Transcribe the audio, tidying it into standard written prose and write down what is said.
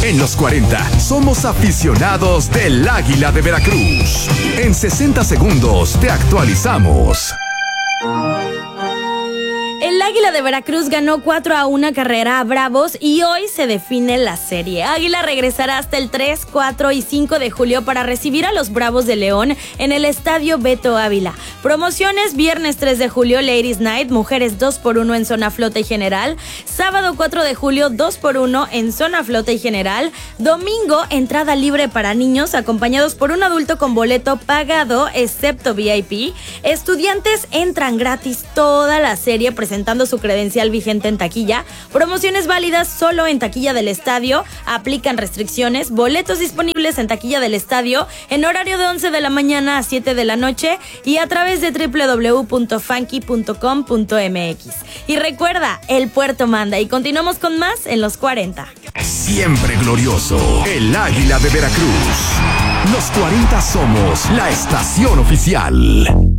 En los 40 somos aficionados del Águila de Veracruz. En 60 segundos te actualizamos. El Águila de Veracruz ganó 4-1 carrera a Bravos y hoy se define la serie. Águila regresará hasta el 3, 4 y 5 de julio para recibir a los Bravos de León en el Estadio Beto Ávila. Promociones: viernes 3 de julio, Ladies Night, mujeres 2x1 en zona flota y general. Sábado 4 de julio, 2x1 en zona flota y general. Domingo, entrada libre para niños acompañados por un adulto con boleto pagado, excepto VIP. Estudiantes entran gratis toda la serie presentando su credencial vigente en taquilla. Promociones válidas solo en taquilla del estadio. Aplican restricciones. Boletos disponibles en taquilla del estadio en horario de 11 de la mañana a 7 de la noche y a través de www.funky.com.mx. Y recuerda, el puerto manda. Y continuamos con más en los 40. Siempre glorioso, el Águila de Veracruz. Los 40 somos la estación oficial.